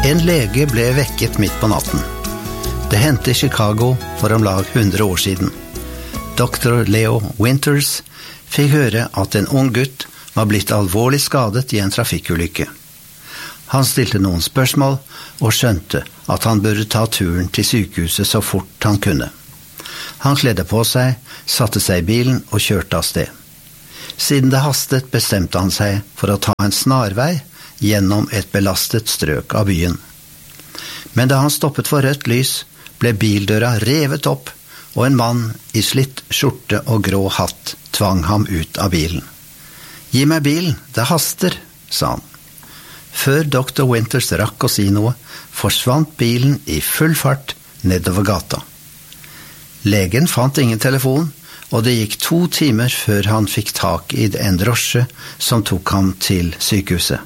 En lege ble vekket midt på natten. Det hendte i Chicago for om lag 100 år siden. Dr. Leo Winters fikk høre at en ung gutt var blitt alvorlig skadet i en trafikkulykke. Han stilte noen spørsmål og skjønte at han burde ta turen til sykehuset så fort han kunne. Han kledde på seg, satte seg i bilen og kjørte av sted. Siden det hastet bestemte han seg for å ta en snarvei gjennom et belastet strøk av byen. Men da han stoppet for rødt lys, ble bildøra revet opp, og en mann i slitt skjorte og grå hatt tvang ham ut av bilen. «Gi meg bilen, det haster», sa han. Før Dr. Winters rakk å si noe, forsvant bilen i full fart nedover gata. Legen fant ingen telefon, og det gikk 2 timer før han fikk tak i en drosje som tok ham til sykehuset.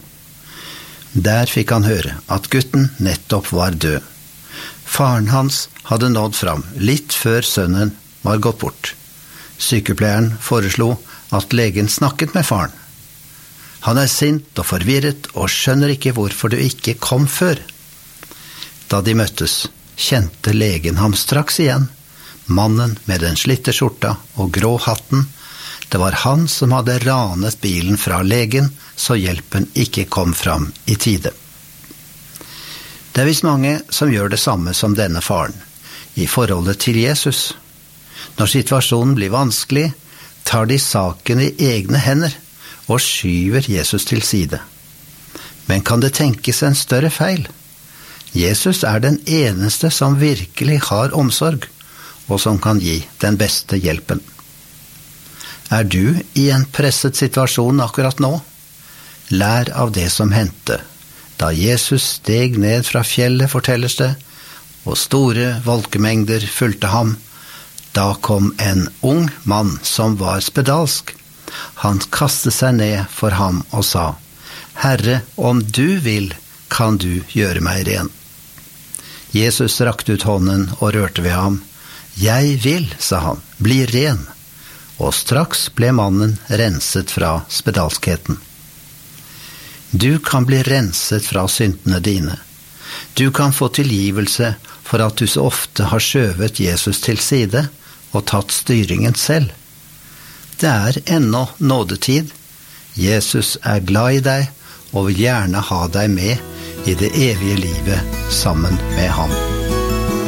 Der fikk han høre at gutten nettopp var død. Faren hans hadde nådd fram litt før sønnen var gått bort. Sykepleieren foreslo at legen snakket med faren. «Han er sint og forvirret og skjønner ikke hvorfor du ikke kom før». Da de møttes, kjente legen ham straks igjen. Mannen med den slitte skjorta og grå hatten, det var han som hadde ranet bilen fra legen, så hjelpen ikke kom fram i tide. Det er visst mange som gjør det samme som denne faren, i forholdet til Jesus. Når situasjonen blir vanskelig, tar de saken i egne hender og skyver Jesus til side. Men kan det tenkes en større feil? Jesus er den eneste som virkelig har omsorg, og som kan gi den beste hjelpen. Er du i en presset situasjon akkurat nå? Lær av det som hendte. Da Jesus steg ned fra fjellet, fortelles det, og store folkemengder fulgte ham, da kom en ung mann som var spedalsk. Han kastet seg ned for ham og sa, «Herre, om du vil, kan du gjøre meg ren». Jesus rakte ut hånden og rørte ved ham. «Jeg vil», sa han, «bli ren». Og straks ble mannen renset fra spedalskheten. Du kan bli renset fra syndene dine. Du kan få tilgivelse for at du så ofte har skjøvet Jesus til side og tatt styringen selv. Det er ennå nådetid. Jesus er glad i deg og vil gjerne ha deg med i det evige livet sammen med ham.